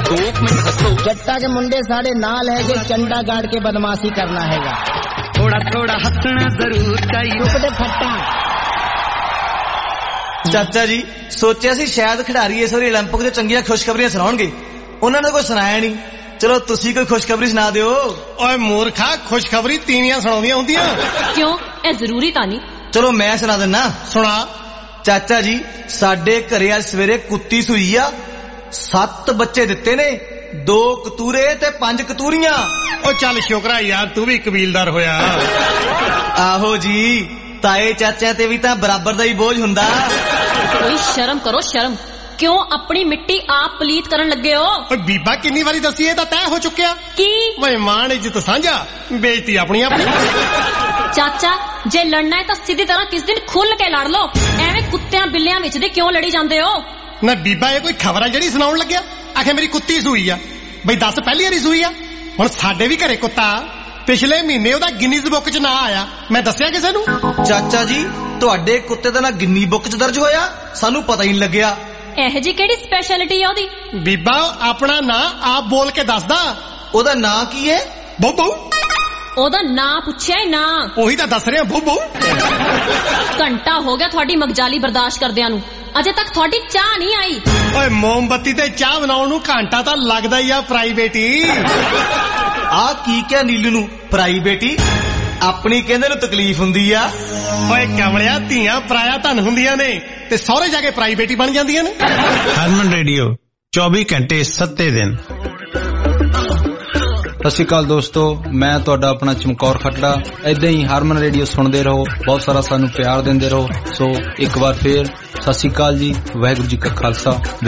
2 minute हंसो। जट्टा के मुंडे साढ़े नाल है जे चंडा गाड़ के बदमाशी करना हैगा। थोड़ा थोड़ा हंसना जरूर चाहिए। फट्टा ਚਾਚਾ ਜੀ ਸੋਚਿਆ ਸੀ ਸ਼ਾਇਦ ਖਿਡਾਰੀ ਇਸ ਵਾਰੀ 올림픽 ਦੇ ਚੰਗੀਆਂ ਖੁਸ਼ਖਬਰੀਆਂ ਸੁਣਾਉਣਗੇ, ਉਹਨਾਂ ਨੇ ਕੋਈ ਸੁਣਾਇਆ ਨਹੀਂ। ਚਲੋ ਤੁਸੀਂ ਕੋਈ ਖੁਸ਼ਖਬਰੀ ਸੁਣਾ ਦਿਓ। ਓਏ ਮੂਰਖਾ, ਖੁਸ਼ਖਬਰੀ ਤੀਵੀਆਂ ਸੁਣਾਉਂਦੀਆਂ ਹੁੰਦੀਆਂ। ਕਿਉਂ, ਇਹ ਜ਼ਰੂਰੀ ਤਾਂ ਨਹੀਂ। ਚਲੋ ਮੈਂ ਸੁਣਾ ਦਿੰਨਾ। ਸੁਣਾ। ਚਾਚਾ ਜੀ ਸਾਡੇ ਘਰੇ ਅੱਜ ਸਵੇਰੇ ਕੁੱਤੀ ਸੂਈ ਆ, 7 ਬੱਚੇ ਦਿੱਤੇ ਨੇ, 2 ਕਤੂਰੇ ਤੇ 5 ਕਤੂਰੀਆਂ। ਉਹ ਚੱਲ ਸ਼ੁਕਰਾ ਯਾਰ, ਤੂੰ ਵੀ ਕਬੀਲਦਾਰ ਹੋਇਆ। ਆਹੋ ਜੀ, ਤਾਏ ਚਾਚਿਆਂ ਤੇ ਵੀ ਤਾਂ ਬਰਾਬਰ ਦਾ ਹੀ ਬੋਝ ਹੁੰਦਾ। ਕੋਈ ਸ਼ਰਮ ਕਰੋ, ਸ਼ਰਮ। ਕਿਉਂ ਆਪਣੀ ਮਿੱਟੀ ਆਪ ਪਲੀਤ ਕਰਨ ਲੱਗੇ ਹੋ? ਓਏ ਬੀਬਾ, ਕਿੰਨੀ ਵਾਰੀ ਦੱਸੀ, ਇਹ ਤਾਂ ਤੈਅ ਹੋ ਚੁੱਕਿਆ। ਕੀ? ਓਏ ਮਾਣ ਇੱਜ਼ਤ ਸਾਂਝਾ, ਬੇਇੱਜ਼ਤੀ ਆਪਣੀ ਆਪਣੀ। ਚਾਚਾ ਜੇ ਲੜਨਾ ਹੈ ਤਾਂ ਸਿੱਧੀ ਤਰ੍ਹਾਂ ਕਿਸ ਦਿਨ ਖੁੱਲ ਕੇ ਲੜ ਲਓ, ਐਵੇਂ ਕੁੱਤਿਆਂ ਬਿੱਲਿਆਂ ਵਿੱਚ ਦੇ ਕਿਉਂ ਲੜੀ ਜਾਂਦੇ ਹੋ? ਨਾ ਬੀਬਾ, ਇਹ ਕੋਈ ਖਬਰ ਆ ਜਿਹੜੀ ਸੁਣਾਉਣ ਲੱਗਿਆ? ਆਖੇ ਮੇਰੀ ਕੁੱਤੀ ਸੂਈ ਆ। ਬਈ ਦੱਸ, ਪਹਿਲੀ ਵਾਰੀ ਸੂਈ ਆ? ਹੁਣ ਸਾਡੇ ਵੀ ਘਰੇ ਕੁੱਤਾ, ਪਿਛਲੇ ਮਹੀਨੇ ਉਹਦਾ ਗਿਨੀਜ਼ ਬੁੱਕ 'ਚ ਨਾਂ ਆਇਆ, ਮੈਂ ਦੱਸਿਆ ਕਿਸੇ ਨੂੰ? ਚਾਚਾ ਜੀ ਤੁਹਾਡੇ ਕੁੱਤੇ ਦਾ ਨਾਂ ਗਿੰਨੀ ਬੁੱਕ 'ਚ ਦਰਜ ਹੋਇਆ, ਸਾਨੂੰ ਪਤਾ ਹੀ ਨਹੀਂ ਲੱਗਿਆ। ਇਹ ਜੀ ਕਿਹੜੀ ਸਪੈਸ਼ਲਿਟੀ ਆ ਉਹਦੀ? ਬੀਬਾ ਆਪਣਾ ਨਾਂ ਆਪ ਬੋਲ ਕੇ ਦੱਸਦਾ। ਉਹਦਾ ਨਾਂ ਕੀ ਹੈ? ਬੋਬੋ। ਉਹਦਾ ਨਾਂ ਪੁੱਛਿਆ ਹੀ ਨਾ। ਉਹੀ ਤਾਂ ਦੱਸ ਰਿਹਾ, ਬੋਬੋ। ਘੰਟਾ ਹੋ ਗਿਆ ਤੁਹਾਡੀ ਮਗਜਾਲੀ ਬਰਦਾਸ਼ਤ ਕਰਦਿਆਂ ਨੂੰ, ਅਜੇ ਤੱਕ ਤੁਹਾਡੀ ਚਾਹ ਨਹੀਂ ਆਈ। ਓਏ ਮੋਮਬੱਤੀ ਤੇ ਚਾਹ ਬਣਾਉਣ ਨੂੰ ਘੰਟਾ ਤਾਂ ਲੱਗਦਾ ਹੀ ਆ ਪ੍ਰਾਈਵੇਟੀ। ਆ ਕੀ ਕਿਹਾ ਨੀਲੂ ਨੂੰ ਪ੍ਰਾਈਵੇਟੀ? ਆਪਣੀ ਕਹਿੰਦੇ ਨੂੰ ਤਕਲੀਫ ਹੁੰਦੀ ਆ। ਓਏ ਕਮਲਿਆ, ਧੀਆਂ ਪਰਾਇਆ ਧਨ ਹੁੰਦੀਆਂ ਨੇ ਤੇ ਸਹੁਰੇ ਜਾ ਕੇ ਪ੍ਰਾਈਵੇਟੀ ਬਣ ਜਾਂਦੀਆਂ ਨੇ। ਹਰਮਨ ਰੇਡੀਓ 24 ਘੰਟੇ 7 ਦਿਨ। ਸਤਿ ਸ਼੍ਰੀ ਅਕਾਲ ਦੋਸਤੋ, ਮੈਂ ਤੁਹਾਡਾ ਆਪਣਾ ਚਮਕੌਰ ਖੱਟੜਾ। ਏਦਾਂ ਹੀ ਹਰਮਨ ਰੇਡੀਓ ਸੁਣਦੇ ਰਹੋ, ਬਹੁਤ ਸਾਰਾ ਸਾਨੂੰ ਪਿਆਰ ਦਿੰਦੇ ਰਹੋ। ਸੋ ਇੱਕ ਵਾਰ ਫੇਰ ਸਤਿ ਸ਼੍ਰੀ ਅਕਾਲ ਜੀ, ਵਾਹਿਗੁਰੂ ਜੀ ਕਾ ਖਾਲਸਾ।